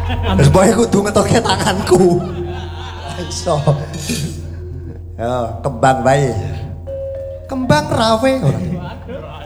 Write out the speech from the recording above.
Wis boy kudu ngetoke tanganku. Iso. Yo, kembang bae. Kembang rawe ora.